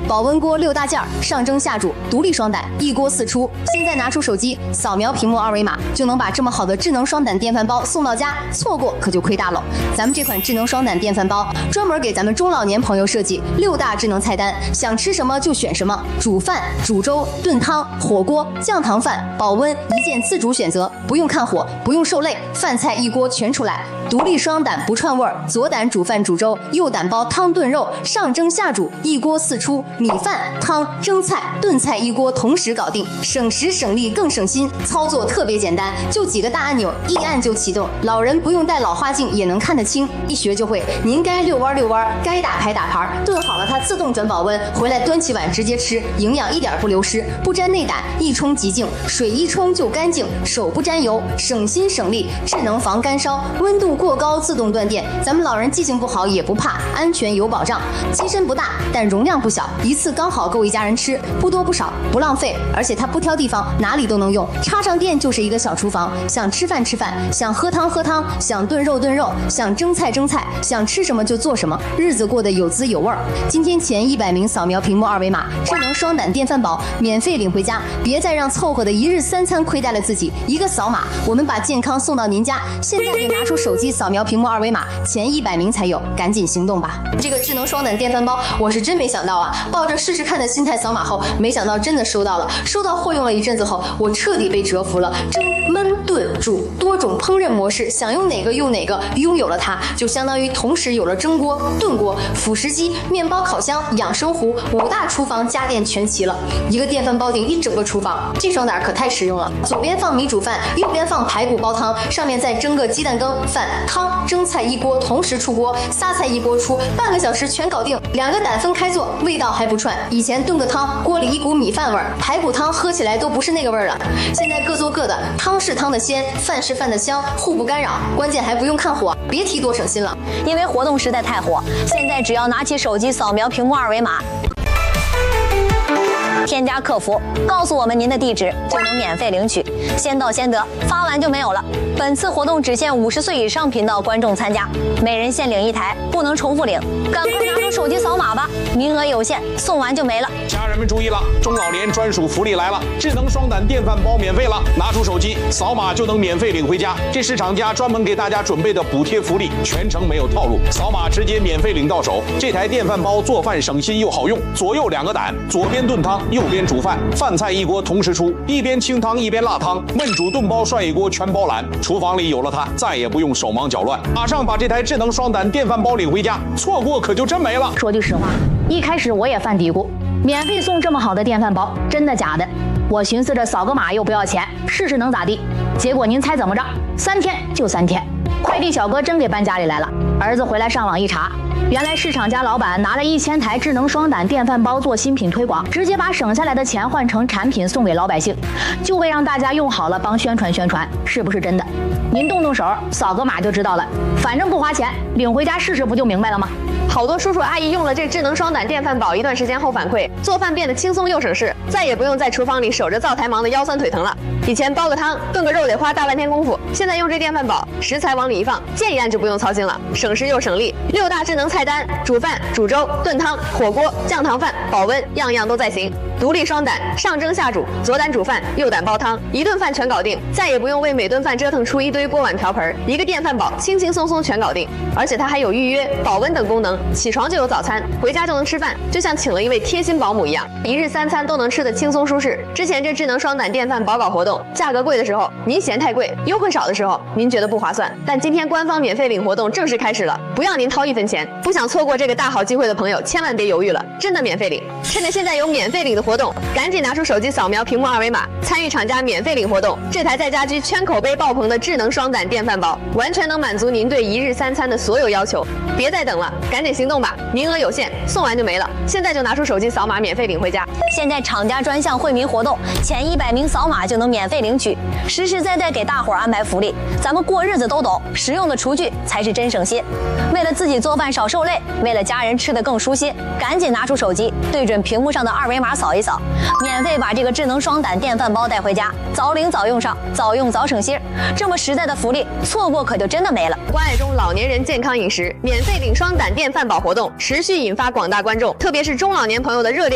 保温锅6大件，上蒸下煮，独立双胆，一锅4出。现在拿出手机，扫描屏幕2维码，就能把这么好的智能双胆电饭煲送到家，错过可就亏大了。咱们这款智能双胆电饭煲专门给咱们中老年朋友设计6大智能菜单，想吃什么就选什么，煮饭、煮粥、炖汤、火锅、降糖饭、保温一键自主选择，不用看火，不用受累，饭菜一锅全出来。独立双胆不串味儿，左胆煮饭煮粥，右胆煲汤炖肉，上蒸下煮，一锅4出，米饭、汤、蒸菜、炖菜一锅同时搞定，省时省力更省心。操作特别简单，就几个大按钮，一按就启动，老人不用戴老花镜也能看得清，一学就会。您该遛弯遛弯，该打牌打牌，炖好了它自动转保温，回来端起碗直接吃，营养一点不流失，不沾内胆，一冲即净，水一冲就干净，手不沾油，省心省力，智能防干烧，温度过高自动断电，咱们老人记性不好也不怕，安全有保障。机身不大，但容量不小，一次刚好够一家人吃，不多不少，不浪费，而且它不挑地方，哪里都能用，插上电就是一个小厨房，想吃饭吃饭，想喝汤喝汤，想炖肉炖肉，想蒸菜蒸菜，想吃什么就做什么，日子过得有滋有味儿。今天前100名扫描屏幕2维码，智能双胆电饭煲免费领回家，别再让凑合的一日3餐亏待了自己，一个扫码，我们把健康送到您家。现在就拿出手机扫描屏幕2维码，前100名才有，赶紧行动吧！这个智能双胆电饭煲，我是真没想到啊！抱着试试看的心态扫码后，没想到真的收到了。收到货用了一阵子后，我彻底被折服了。蒸、焖、炖、煮多种烹饪模式，想用哪个用哪个，拥有了它，就相当于同时有了蒸锅、炖锅、辅食机、面包烤箱、养生壶，5大厨房家电全齐了。一个电饭煲顶一整个厨房，这双胆可太实用了。左边放米煮饭，右边放排骨煲汤，上面再蒸个鸡蛋羹、饭、汤、蒸菜一锅同时出锅，仨菜一锅出，半个小时全搞定。2个胆分开做，味道还不串。以前炖个汤，锅里一股米饭味儿，排骨汤喝起来都不是那个味儿了。现在各做各的，汤是汤的鲜，饭是饭的香，互不干扰。关键还不用看火，别提多省心了。 因为活动实在太火，现在只要拿起手机扫描屏幕2维码，添加客服，告诉我们您的地址，就能免费领取，先到先得，发完就没有了。本次活动只限50岁以上频道观众参加，每人限领1台，不能重复领。赶快拿出手机扫码吧，名额有限，送完就没了。 家人们注意了，中老年专属福利来了，智能双胆电饭煲免费了，拿出手机扫码就能免费领回家。这是厂家专门给大家准备的补贴福利，全程没有套路，扫码直接免费领到手。这台电饭煲做饭省心又好用，左右2个胆，左边炖汤，右边煮饭，饭菜一锅同时出，一边清汤一边辣汤，焖煮炖煲涮一锅全包揽。厨房里有了它，再也不用手忙脚乱，马上把这台智能双胆电饭煲领回家，错过可就真没了。 说句实话，一开始我也犯嘀咕，免费送这么好的电饭煲，真的假的？我寻思着扫个码又不要钱，试试能咋地？结果您猜怎么着？3天就3天，快递小哥真给搬家里来了。儿子回来上网一查，原来市场家老板拿了1000台智能双胆电饭煲做新品推广，直接把省下来的钱换成产品送给老百姓，就为让大家用好了帮宣传宣传，是不是真的？您动动手，扫个码就知道了，反正不花钱，领回家试试不就明白了吗？ 好多叔叔阿姨用了这智能双胆电饭煲一段时间后反馈，做饭变得轻松又省事，再也不用在厨房里守着灶台忙得腰酸腿疼了。以前煲个汤、炖个肉得花大半天功夫，现在用这电饭煲，食材往里一放，键一按就不用操心了，省时又省力。6大智能菜单，煮饭、煮粥、炖汤、火锅、降糖饭、保温，样样都在行。独立双胆，上蒸下煮，左胆煮饭，右胆煲汤，一顿饭全搞定，再也不用为每顿饭折腾出一堆锅碗瓢盆，一个电饭煲轻轻松松全搞定。而且它还有预约、保温等功能，起床就有早餐，回家就能吃饭，就像请了一位贴心保姆一样，一日3餐都能吃得轻松舒适。之前这智能双胆电饭煲搞活动，价格贵的时候您嫌太贵，优惠少的时候您觉得不划算，但今天官方免费领活动正式开始了，不要您掏1分钱。不想错过这个大好机会的朋友，千万别犹豫了，真的免费领！趁着现在有免费领的活动，赶紧拿出手机扫描屏幕2维码，参与厂家免费领活动。这台在家居圈口碑爆棚的智能双胆电饭煲，完全能满足您对一日3餐的所有要求。别再等了，赶紧行动吧！名额有限，送完就没了。现在就拿出手机扫码，免费领回家。 现在厂家专项惠民活动，前100名扫码就能免费领取，实实在在给大伙儿安排福利。咱们过日子都懂，实用的厨具才是真省心。为了自己做饭少受累，为了家人吃得更舒心，赶紧拿出手机，对准屏幕上的2维码扫一扫，免费把这个智能双胆电饭煲带回家，早领早用上，早用早省心。这么实在的福利，错过可就真的没了。 关爱中老年人健康饮食，免费领双胆电饭煲活动持续引发广大观众，特别是中老年朋友的热烈